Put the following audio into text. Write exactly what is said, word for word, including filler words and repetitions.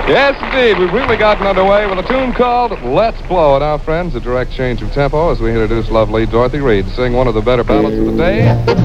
Yes, indeed. We've really gotten underway with a tune called Let's Blow. Now, friends, a direct change of tempo as we introduce lovely Dorothy Reed to sing one of the better ballads of the day.